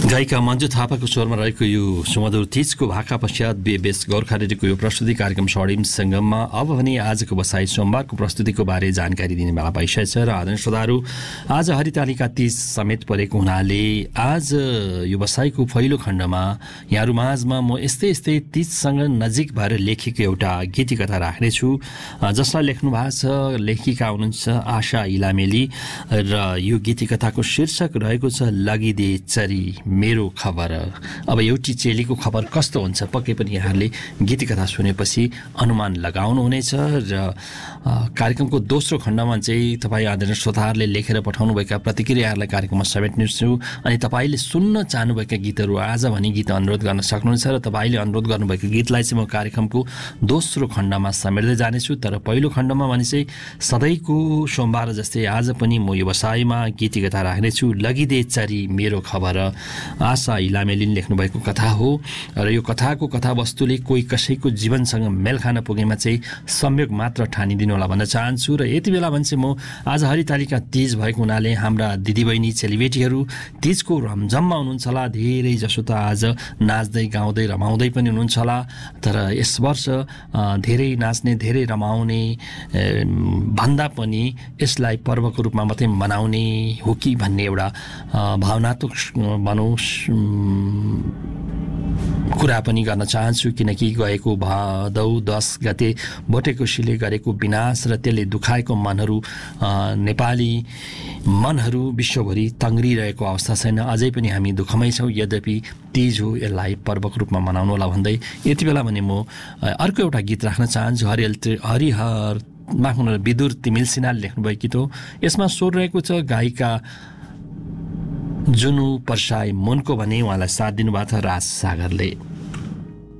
गायिका मञ्जु थापाको स्वरमा रहेको यो सुमधुर तीजको भाका पश्चात बेस गोर्खा रेडियोको यो प्रस्तुति कार्यक्रम स्वर्णिम सङ्गममा अब भने आजको बसाई सोमबारको प्रस्तुतिको बारे जानकारी दिने बेला भइसकेको छ र आदरणीय श्रोताहरू आज हरितालिका तीज समेत परेको हुनाले आज यो बसाईको पहिलो खण्डमा यहाँहरू माझमा म यस्तै तीजसँग नजिक भएर लेखेको एउटा गीतिकथा राख्नेछु जसलाई लेख्नु भएको छ लेखिका हुनुहुन्छ आशा इलामेली र यो गीतिकथाको शीर्षक रहेको छ लगिदे चरी मेरो खबर। अब एउटी चेलीको खबर कस्तो हुन्छ पक्कै पनि यहाँहरूले गीतिकथा सुनेपछि अनुमान लगाउनुहुनेछ र कार्यक्रमको दोस्रो खण्डमा चाहिँ तपाईँ आदरणीय श्रोताहरूले लेखेर पठाउनुभएका प्रतिक्रियाहरूलाई कार्यक्रममा समेट्नेछु अनि तपाईँले सुन्न चाहनुभएका गीतहरू आज भनी गीत अनुरोध गर्न सक्नुहुन्छ र तपाईँले अनुरोध गर्नुभएको गीतलाई चाहिँ म कार्यक्रमको दोस्रो खण्डमा समेट्दै जानेछु। तर पहिलो खण्डमा भने चाहिँ सधैँको सोमबार जस्तै आज पनि म व्यवसायमा गीतिकथा राख्नेछु लगिदे चरी मेरो खबर। आशा इलामेलिन लेख्नुभएको कथा हो र यो कथाको कथावस्तुले कोही कसैको जीवनसँग मेल खान पुगेमा चाहिँ संयोग मात्र ठानिदिनु होला भन्न चाहन्छु। र यति बेला भने चाहिँ म आज हरितालिका तीज भएको हुनाले हाम्रा दिदीबहिनी चेलीबेटीहरू तीजको रमझममा हुनुहुन्छ होला। धेरै जसो त आज नाच्दै गाउँदै रमाउँदै पनि हुनुहुन्छ होला। तर यस वर्ष धेरै नाच्ने धेरै रमाउने भन्दा पनि यसलाई पर्वको रूपमा मात्रै मनाउने हो कि भन्ने एउटा भावनात्मक भनौँ कुरा पनि गर्न चाहन्छु किनकि गएको भदौ 10 गते बटेकोसीले गरेको विनाश र त्यसले दुखाएको मनहरू नेपाली मनहरू विश्वभरि तङ्ग्रिरहेको अवस्था छैन। अझै पनि हामी दुःखमै छौँ। यद्यपि तीज हो यसलाई पर्वको रूपमा मनाउनु होला भन्दै यति बेला भने म अर्को एउटा गीत राख्न चाहन्छु। हरिहर विदुर तिमिल सिन्हाले लेख्नुभएको गीत हो। यसमा स्वर रहेको छ गायिका जुनु पर्साई मुनको भने उहाँलाई साथ दिनुभएको छ राज सागरले।